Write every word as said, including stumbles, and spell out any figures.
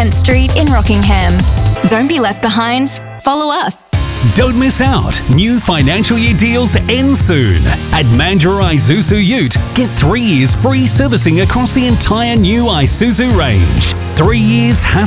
Kent Street in Rockingham. Don't be left behind. Follow us. Don't miss out. New financial year deals end soon. At Mandurah Isuzu Ute, get three years free servicing across the entire new Isuzu range. Three years hassle